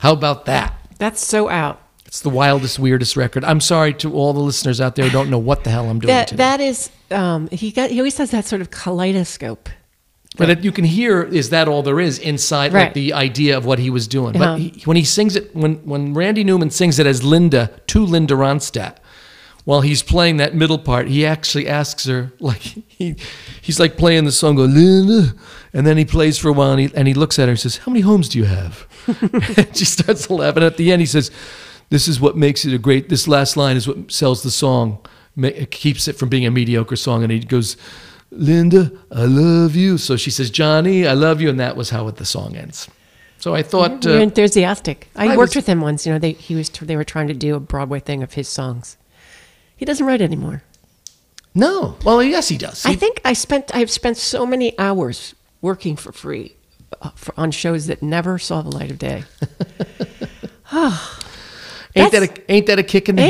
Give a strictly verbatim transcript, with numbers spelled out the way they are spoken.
How about that? That's so out. It's the wildest, weirdest record. I'm sorry to all the listeners out there who don't know what the hell I'm doing That today. that is um, he got he always has that sort of kaleidoscope. But it, you can hear, is that all there is inside Right. like the idea of what he was doing. Uh-huh. But he, when he sings it, when, when Randy Newman sings it as Linda to Linda Ronstadt, while he's playing that middle part, he actually asks her, like, he he's like playing the song, going, Linda, and then he plays for a while, and he, and he looks at her and says, how many homes do you have? And she starts laughing. At the end, he says, this is what makes it a great, this last line is what sells the song, it keeps it from being a mediocre song, and he goes, Linda, I love you. So she says, Johnny, I love you, and that was how it, the song ends. So I thought... You're uh, enthusiastic. I, I worked was- with him once. You know, they he was they were trying to do a Broadway thing of his songs. He doesn't write anymore. No. Well, yes, he does. I He- think I spent I've spent so many hours working for free uh, for, on shows that never saw the light of day. ain't, that a, ain't that a kick in the